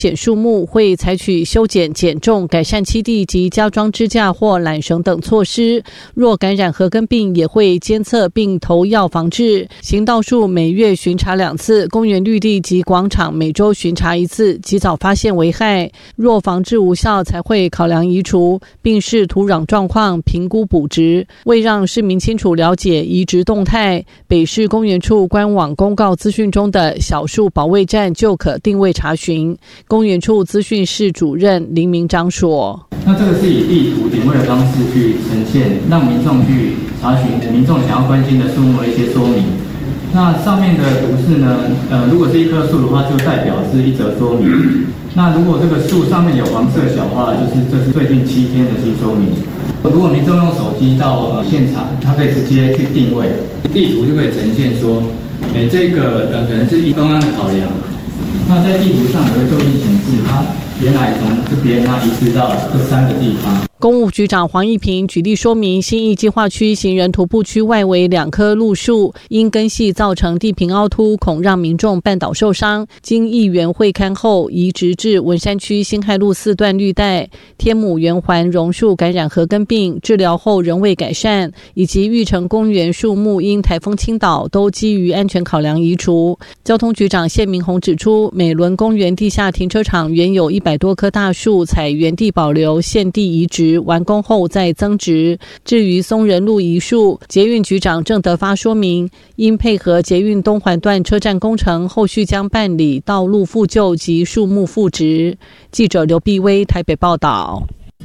减树木，会采取修剪、减重、改善栖地及加装支架或缆绳等措施。若感染禾根病，也会监测并投药防治。行道树每月巡查2次，公园绿地及广场每周巡查1次，及早发现危害。若防治无效，才会考量移除，并视土壤状况评估补植。为让市民清楚了解移植动态，北市公园处官网公告资讯中的小树保卫站就可定位查询。公园处资讯室主任林明章说：“ 那这个是以地图点位的方式去呈现，让民众去查询民众想要关心的树木的一些说明。那上面的图示呢，如果是一棵树的话，就代表是一则说明。那如果这个树上面有黄色小花，就是这是最近7天的新说明。如果民众用手机到现场，他可以直接去定位，地图就可以呈现说，这个可能是公安的考量。那在地图上也会就地显示，它原来从这边它移植到这3个地方。” 公务局长黄义平举例说明，信义计划区行人徒步区外围2棵路树因根系造成地平凹凸，恐让民众绊倒受伤，经议员会勘后移植至文山区辛亥路4段绿带。天母圆环榕树感染禾根病，治疗后仍未改善，以及玉成公园树木因台风倾倒，都基于安全考量移除。交通局长谢明宏指出，美伦公园地下停车场原有100多棵大树，采原地保留，现地移植，完工后再增植。至于松仁路移树，捷运局长郑德发说明，因配合捷运东环段车站工程，后续将办理道路复旧及树木复植。记者刘碧薇台北报道。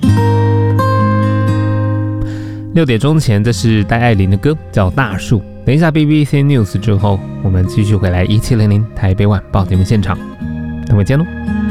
6点钟前，这是戴爱玲的歌，叫《大树》。等一下 BBC News 之后，我们继续回来1700台北晚报节目现场，等会见喽。